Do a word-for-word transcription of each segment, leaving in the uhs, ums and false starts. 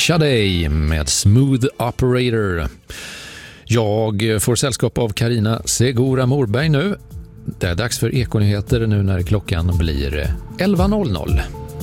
Sade med Smooth Operator. Jag får sällskap av Carina Segura Morberg nu. Det är dags för Ekonyheter nu när klockan blir elva noll noll.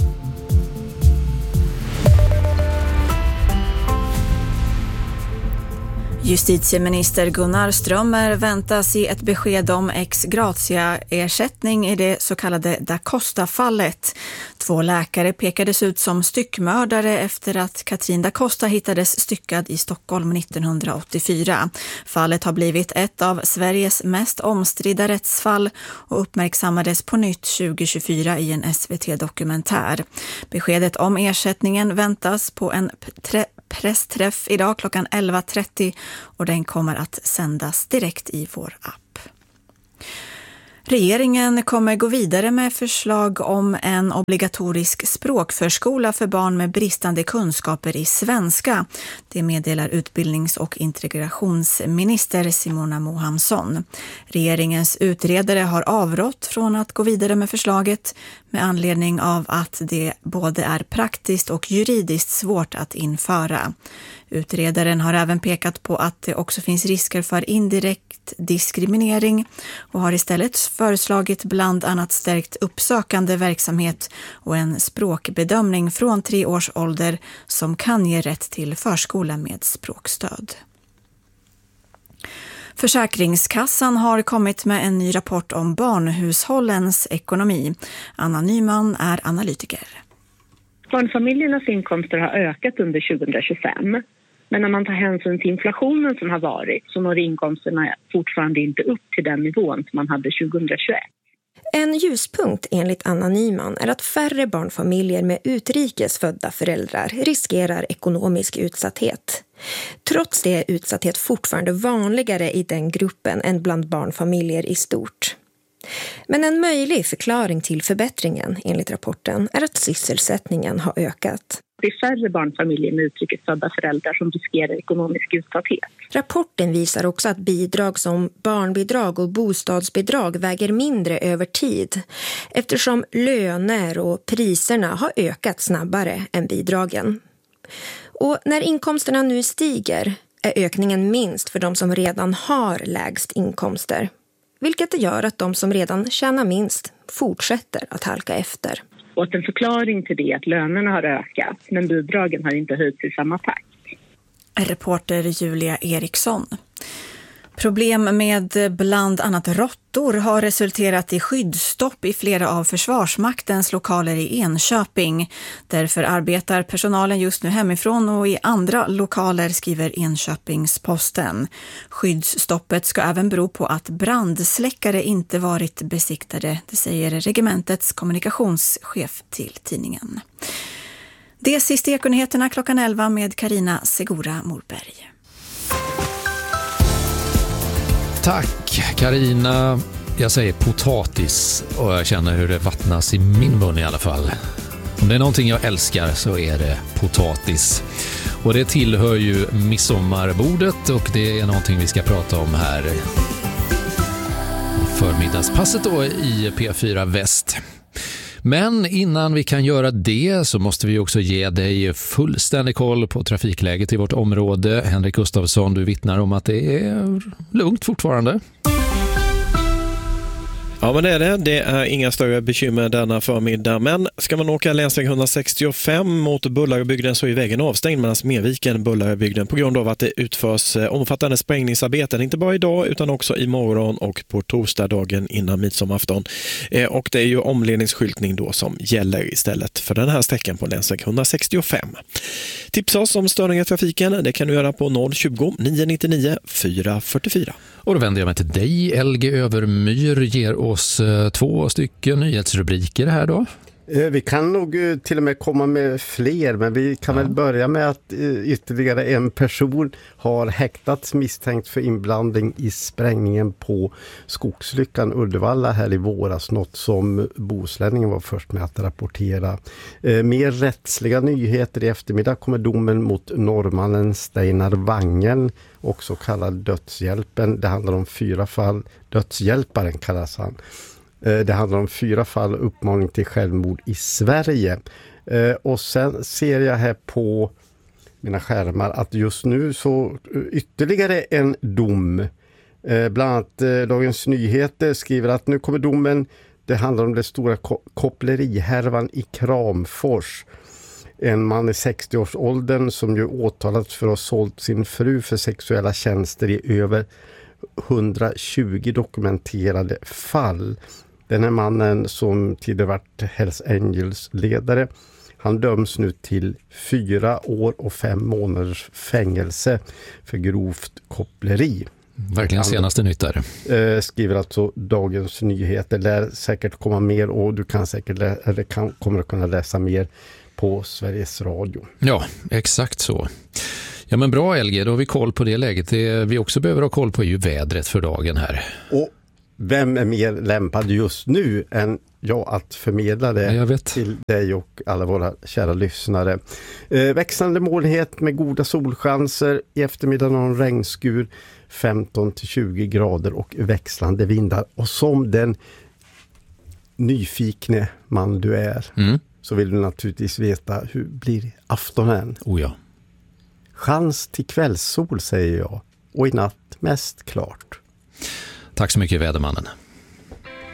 Justitieminister Gunnar Strömmer väntas ge ett besked om ex gratia-ersättning i det så kallade Da Costa-fallet. Två läkare pekades ut som styckmördare efter att Katrin Da Costa hittades styckad i Stockholm nittonhundraåttiofyra. Fallet har blivit ett av Sveriges mest omstridda rättsfall och uppmärksammades på nytt tjugo tjugofyra i en S V T-dokumentär. Beskedet om ersättningen väntas på en tre- pressträff idag klockan elva trettio och den kommer att sändas direkt i vår app. Regeringen kommer gå vidare med förslag om en obligatorisk språkförskola för barn med bristande kunskaper i svenska. Det meddelar utbildnings- och integrationsminister Simona Mohamsson. Regeringens utredare har avrått från att gå vidare med förslaget med anledning av att det både är praktiskt och juridiskt svårt att införa. Utredaren har även pekat på att det också finns risker för indirekt diskriminering och har istället föreslagit bland annat stärkt uppsökande verksamhet och en språkbedömning från tre års ålder som kan ge rätt till förskola med språkstöd. Försäkringskassan har kommit med en ny rapport om barnhushållens ekonomi. Anna Nyman är analytiker. Barnfamiljernas inkomster har ökat under tjugo tjugofem. Men när man tar hänsyn till inflationen som har varit så når inkomsterna fortfarande inte upp till den nivån som man hade tjugohundratjugoett. En ljuspunkt enligt Anna Nyman är att färre barnfamiljer med utrikes födda föräldrar riskerar ekonomisk utsatthet. Trots det är utsatthet fortfarande vanligare i den gruppen än bland barnfamiljer i stort. Men en möjlig förklaring till förbättringen enligt rapporten är att sysselsättningen har ökat. Det är färre barnfamiljer med utrikesfödda föräldrar som riskerar ekonomisk utsatthet. Rapporten visar också att bidrag som barnbidrag och bostadsbidrag väger mindre över tid eftersom löner och priserna har ökat snabbare än bidragen. Och när inkomsterna nu stiger är ökningen minst för de som redan har lägst inkomster. Vilket det gör att de som redan tjänar minst fortsätter att halka efter. Och att en förklaring till det är att lönerna har ökat men bidragen har inte höjts i samma takt. Reporter Julia Eriksson. Problem med bland annat råttor har resulterat i skyddsstopp i flera av Försvarsmaktens lokaler i Enköping. Därför arbetar personalen just nu hemifrån och i andra lokaler, skriver Enköpingsposten. Skyddsstoppet ska även bero på att brandsläckare inte varit besiktade, det säger regementets kommunikationschef till tidningen. Det sista Ekonyheterna klockan elva med Carina Segura Morberg. Tack Carina. Jag säger potatis och jag känner hur det vattnas i min mun i alla fall. Om det är någonting jag älskar så är det potatis. Och det tillhör ju midsommarbordet och det är någonting vi ska prata om här förmiddagspasset då i P fyra Väst. Men innan vi kan göra det så måste vi också ge dig fullständig koll på trafikläget i vårt område. Henrik Gustafsson, du vittnar om att det är lugnt fortfarande. Ja, men det är det. Det är inga större bekymmer denna förmiddag. Men ska man åka länsväg etthundrasextiofem mot Bullarebygden så är vägen avstängd mellan Smedviken och Bullarebygden på grund av att det utförs omfattande sprängningsarbeten. Inte bara idag utan också imorgon och på torsdagen innan midsommarafton. Och det är ju omledningsskyltning då som gäller istället för den här sträckan på länsväg etthundrasextiofem. Tipsa oss om störningar i trafiken. Det kan du göra på noll tjugo, nio nittionio, fyra fyrtiofyra. Och då vänder jag mig till dig. L G Övermyr ger oss två stycken nyhetsrubriker här då. Vi kan nog till och med komma med fler, men vi kan ja. väl börja med att ytterligare en person har häktats misstänkt för inblandning i sprängningen på Skogslyckan Uddevalla här i våras, något som Bohuslänningen var först med att rapportera. Mer rättsliga nyheter i eftermiddag kommer domen mot norrmannen Steinar Wangen, också kallad Dödshjälpen. Det handlar om fyra fall, Dödshjälparen kallas han. Det handlar om fyra fall uppmaning till självmord i Sverige. Och sen ser jag här på mina skärmar att just nu så ytterligare en dom. Eh, bland annat eh, Dagens Nyheter skriver att nu kommer domen. Det handlar om det stora ko- kopplerihärvan i Kramfors. En man i sextio-årsåldern som ju åtalats för att ha sålt sin fru för sexuella tjänster i över hundratjugo dokumenterade fall. Den här mannen som tidigare varit Hells Angels-ledare, han döms nu till fyra år och fem månaders fängelse för grovt koppleri. Verkligen senaste nytt där. Eh, skriver alltså Dagens Nyheter. Lär säkert komma mer och du kan säkert lä- eller kan, kommer att kunna läsa mer på Sveriges Radio. Ja, exakt så. Ja men bra L G, då har vi koll på det läget. Det vi också behöver ha koll på är ju vädret för dagen här. Och vem är mer lämpad just nu än jag att förmedla det jag vet. till dig och alla våra kära lyssnare. Eh, växlande molnighet med goda solchanser. I eftermiddag någon regnskur, femton till tjugo grader och växlande vindar. Och som den nyfikne man du är Mm. så vill du naturligtvis veta hur blir aftonen. Oh ja. Chans till kvällssol säger jag. Och i natt mest klart. Tack så mycket vädermannen.